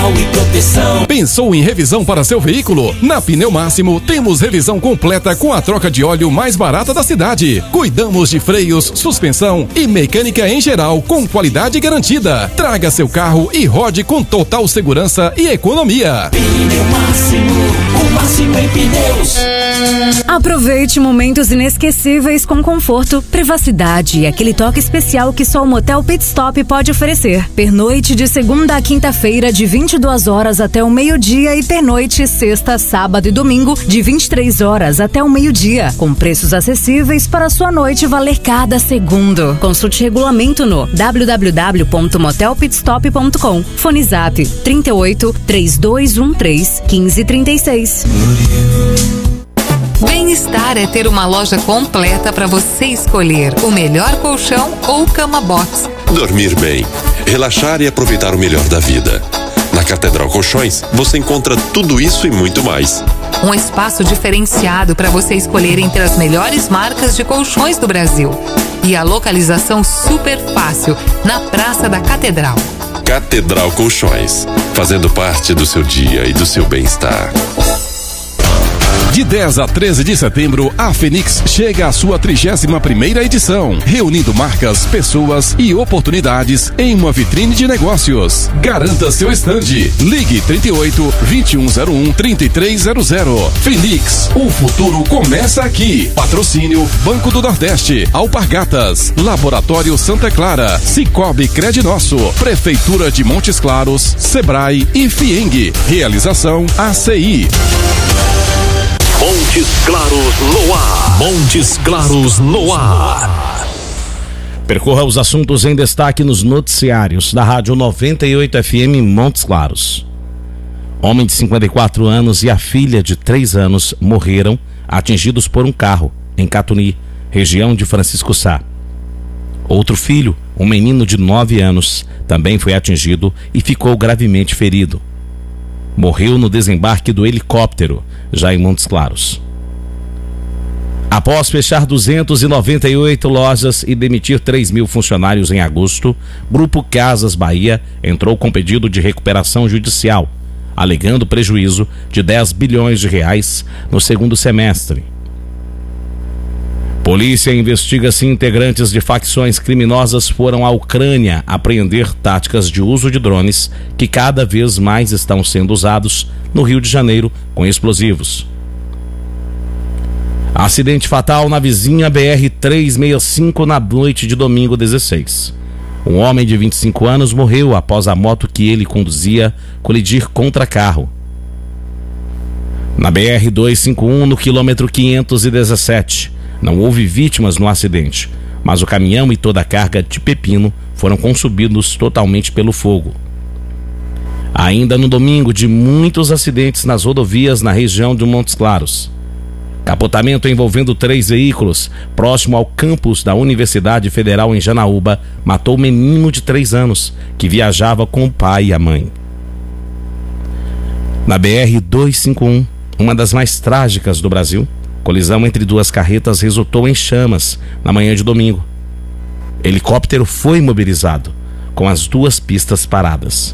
visual e proteção. Pensou em revisão para seu veículo? Na Pneu Máximo temos revisão completa com a troca de óleo mais barata da cidade. Cuidamos de freios, suspensão e mecânica em geral com qualidade garantida. Traga seu carro e rode com total segurança e economia. Pneu Máximo, o máximo em pneus. Aproveite momentos inesquecíveis com conforto, privacidade e aquele toque especial que só o Motel Pit Stop pode oferecer. Pernoite de segunda a quinta-feira de 22 horas até o meio-dia e pernoite sexta, sábado e domingo de 23 horas até o meio-dia, com preços acessíveis para sua noite valer cada segundo. Consulte regulamento no www.motelpitstop.com. Fone Zap 38 3213 1536. Bem-estar é ter uma loja completa para você escolher o melhor colchão ou cama box. Dormir bem, relaxar e aproveitar o melhor da vida. Na Catedral Colchões, você encontra tudo isso e muito mais. Um espaço diferenciado para você escolher entre as melhores marcas de colchões do Brasil. E a localização super fácil, na Praça da Catedral. Catedral Colchões, fazendo parte do seu dia e do seu bem-estar. De 10 a 13 de setembro, a Fenix chega à sua 31ª edição, reunindo marcas, pessoas e oportunidades em uma vitrine de negócios. Garanta seu estande. Ligue 38 2101 3300. Fenix, o futuro começa aqui. Patrocínio Banco do Nordeste, Alpargatas, Laboratório Santa Clara, Cicobi Credinosso, Prefeitura de Montes Claros, Sebrae e Fieng. Realização ACI. Montes Claros no ar. Montes Claros no ar. Percorra os assuntos em destaque nos noticiários da Rádio 98 FM Montes Claros. Homem de 54 anos e a filha de 3 anos morreram atingidos por um carro em Catuni, região de Francisco Sá. Outro filho, um menino de 9 anos, também foi atingido e ficou gravemente ferido. Morreu no desembarque do helicóptero, já em Montes Claros. Após fechar 298 lojas e demitir 3.000 funcionários em agosto, Grupo Casas Bahia entrou com pedido de recuperação judicial, alegando prejuízo de 10 bilhões de reais no segundo semestre. Polícia investiga se integrantes de facções criminosas foram à Ucrânia apreender táticas de uso de drones que cada vez mais estão sendo usados no Rio de Janeiro com explosivos. Acidente fatal na vizinha BR-365 na noite de domingo 16. Um homem de 25 anos morreu após a moto que ele conduzia colidir contra carro. Na BR-251, no quilômetro 517, não houve vítimas no acidente, mas o caminhão e toda a carga de pepino foram consumidos totalmente pelo fogo. Ainda no domingo, de muitos acidentes nas rodovias na região de Montes Claros. Capotamento envolvendo 3 veículos, próximo ao campus da Universidade Federal em Janaúba, matou um menino de 3 anos, que viajava com o pai e a mãe. Na BR-251, uma das mais trágicas do Brasil, colisão entre 2 carretas resultou em chamas na manhã de domingo. Helicóptero foi mobilizado, com as 2 pistas paradas.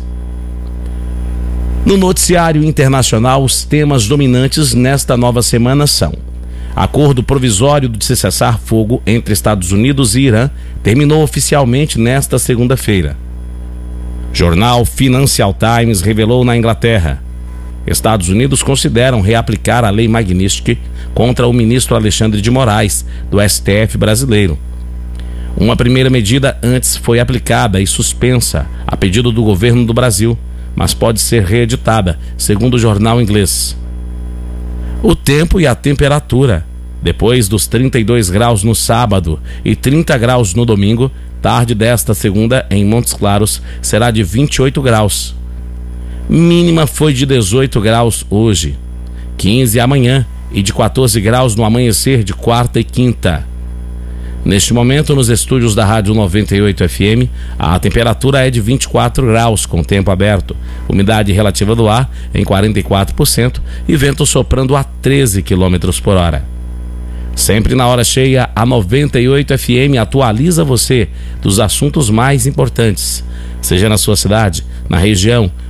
No noticiário internacional, os temas dominantes nesta nova semana são: acordo provisório de cessar fogo entre Estados Unidos e Irã terminou oficialmente nesta segunda-feira. Jornal Financial Times revelou na Inglaterra: Estados Unidos consideram reaplicar a lei Magnitsky contra o ministro Alexandre de Moraes, do STF brasileiro. Uma primeira medida antes foi aplicada e suspensa a pedido do governo do Brasil, mas pode ser reeditada, segundo o jornal inglês. O tempo e a temperatura: depois dos 32 graus no sábado e 30 graus no domingo, tarde desta segunda em Montes Claros será de 28 graus. Mínima foi de 18 graus hoje, 15 amanhã e de 14 graus no amanhecer de quarta e quinta. Neste momento, nos estúdios da Rádio 98 FM, a temperatura é de 24 graus com tempo aberto, umidade relativa do ar em 44% e vento soprando a 13 km por hora. Sempre na hora cheia, a 98 FM atualiza você dos assuntos mais importantes, seja na sua cidade, na região,